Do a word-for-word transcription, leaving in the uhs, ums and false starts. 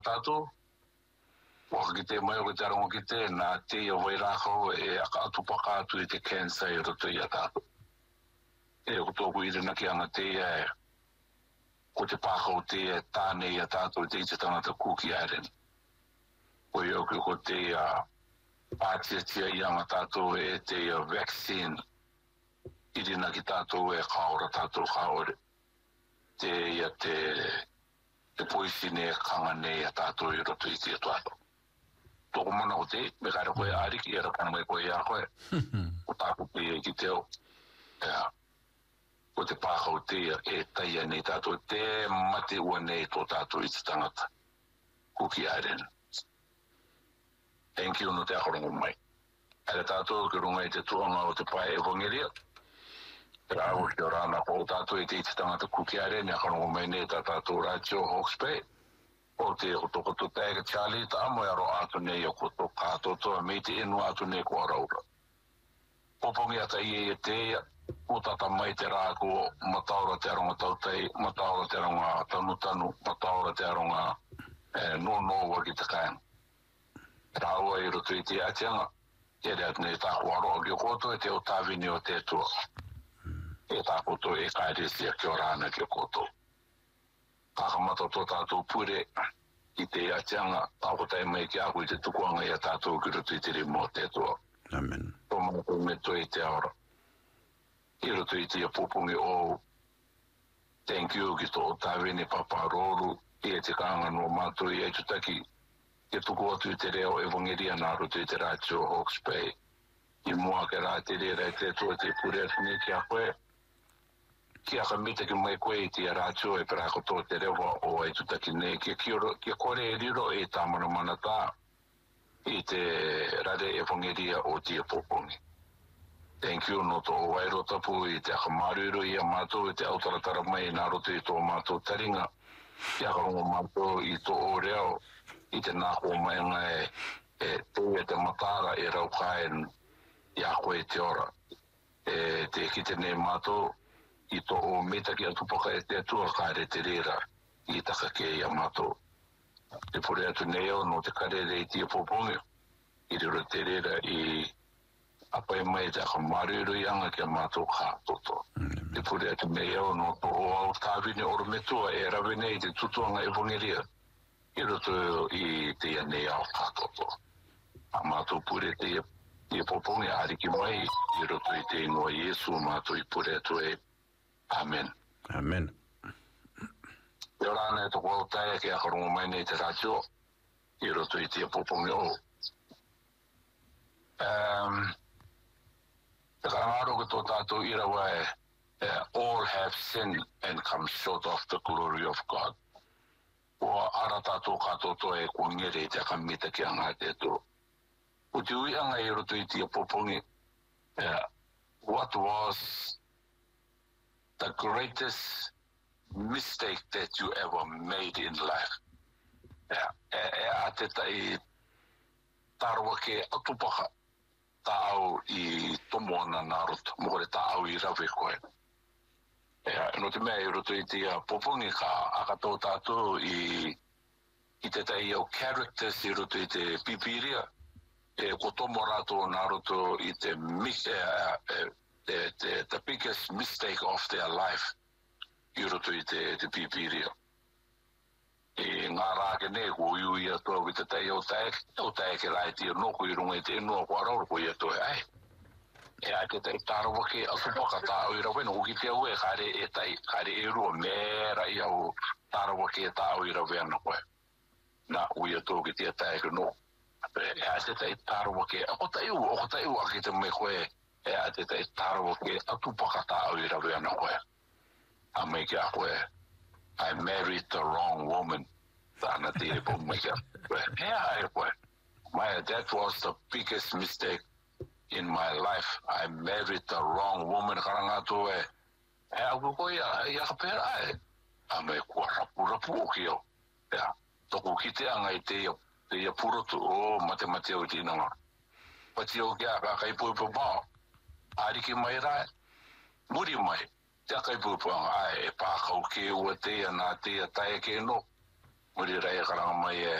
tātou. Waka ki te mai o te arongo ki te, nā te o vai rākau e aka atu paka atu i te cancer i roto i a tātou. E o tōku i rina ki anga te e, ko te pākau te e tāne i a tātou te i te tangata kuki aren. Ko i auki ko te uh, pātia tia i anga tātou e te uh, vaccine i rina ki tātou e kaora tātou kaore. Te ia te, te poisine e kangane i a tātou i roto i te atuato. Toko mana o te, me kaira koe ariki, e rakana mai koe i a koe. O tāku te e ki teo. Yeah. Ko te pākau te e taia nei tātou, te mate ua nei tō tātou i te tangata. Kuki aren. Thank you no te akorongo mai. Ele tātou ki runga i te tuanga o te pae e whangeria. Te rāo ki o rāna ko tātou i te i te tangata kuki aren, e akorongo mai nei tā tātou Radio Hawke's Bay. O te o toko to tēga Charlie, ta amo aro atu nei o koto kātotoa, mei te inu atu nei ko araura. Popongi ata i e te ia, o tata mai te rā ko mataura te aronga tautei, mataura te aronga tanutanu, mataura te aronga eh, no no wa ki te kainga. Rāua i roto i te atianga, e rea tene tā kuaro o ki o koto e te o tāwini o te tua. E tā koto e kaeresia ki o rāna ki o koto. Kākamata tō tātou pure i te atianga, tāko tai mai ki aku i te tukuanga i a tātou ki roto i te rimo o te tua. Amen. Tō mana me to i te aora. I roto i te apopongi o thank you ki tō tāwene papa roru i e te kāanga no mātou i e tutaki ke tuku atu i te reo e wongeria nā roto i te Radio Hawke's Bay. I mua ke rā te rera i te tua te pure atini ki a koe. Ki a kamita ki mai koe i te radio e pera koto te rewa o e tutaki nei. Ki a kore e riro e tāmana mana tā i te rare e wongeria o te apopongi. Thank you no tō wairo tapu i te akamaruiru i a mātou i te autaratara mai nā roto i tō mātou taringa. Ki a karongo mātou i tō o reo i te nāko mai nga e e te e te matara e rau kaen i a koe te ora. E te kite nei mātou i tō o meta ki atupaka e te atua kāre te rera i taka ke i a mātou. Te pure atu nei au no te karere i tia popongi i riro te rera i apai mai te akamaruiru i anga ki a mātou kātoto. Te pure atu nei au no tō o au tāwine oro metua e rawe nei te tutuanga e wongeria i roto i te ia nei au kātoto. A mātou pure te ia popongi ariki mai i roto i te ingoa Iesu mātou i pure atu e Amen. Amen. Te orana e toko au taia ke akarongo mai nei te radio i roto i te popongi o. Um, te karangaro ke tō tātou ira wae uh, all have sinned and come short of the glory of God. O ara tātou kātoto e kuangere te akamita ki anga te tō. O te ui anga i roto i te popongi uh, what was the greatest mistake that you ever made in life. Yeah. E, e a te tai tarawa ke atupaka ta au i tomoana nā roto, mokore ta au i rawe koe. Yeah. No te mea i roto i te popongi ka akato tātou i, i te tai au characters i roto i te pipiria, e ko tomo rato nā roto i te mik, e, e, The, the, the biggest mistake of their life i roto i te, te pipiria. E ngā rāke ne ko iu i atua ki te tai o tae, o tae ke lai tia noko i runga i te inua ko arauro ko i atua e ai. E ai ke tai tārawa ke atupaka tā au i rawena o ki te au e kare e tai, kare e rua mera i au tārawa ke tā au i rawena koe. Nā ui atua ki te tae ke no. E ai te tai tārawa ke, o tai u, o tai u a ki te me koe e a te tai tārawa ke atupaka tā au i rawe ana koe. A mei ke a koe, I married the wrong woman. Tāna te e po mei ke a koe. E a e koe. My, that was the biggest mistake in my life. I married the wrong woman. Karanga tō e, e a koe ia, ia ka pēra e. A mei kua rapu rapu o ki o. Ea, toko ki te anga i te ia, te ia purotu, o mate mate o ti nanga. Pati o kia, ka kai pui pui pao. Ariki mai rai, muri mai, te akai pupuanga ai e pākau ke ua te nā te tae ke no. muri rai karanga mai